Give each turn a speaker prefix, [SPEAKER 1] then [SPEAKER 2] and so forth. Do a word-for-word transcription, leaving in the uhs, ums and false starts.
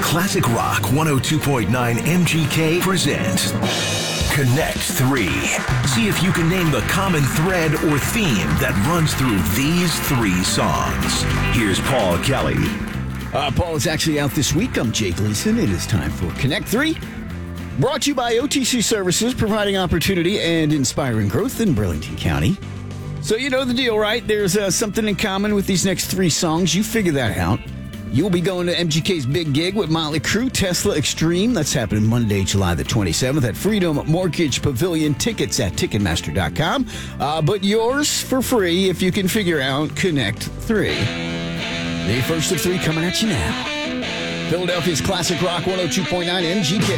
[SPEAKER 1] Classic Rock one oh two point nine M G K presents Connect three. See if you can name the common thread or theme that runs through these three songs. Here's Paul Kelly.
[SPEAKER 2] Uh, Paul is actually out this week. I'm Jake Leeson. It is time for Connect three. Brought to you by O T C Services, providing opportunity and inspiring growth in Burlington County. So you know the deal, right? There's uh, something in common with these next three songs. You figure that out. You'll be going to M G K's big gig with Motley Crue, Tesla Extreme. That's happening Monday, July the twenty-seventh at Freedom Mortgage Pavilion. Tickets at Ticketmaster dot com. Uh, but yours for free if you can figure out Connect three. The first of three coming at you now. Philadelphia's Classic Rock one oh two point nine M G K.